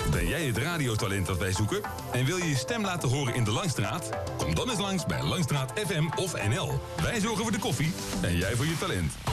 Ben jij het radiotalent dat wij zoeken? En wil je je stem laten horen in de Langstraat? Kom dan eens langs bij Langstraat FM of NL. Wij zorgen voor de koffie en jij voor je talent.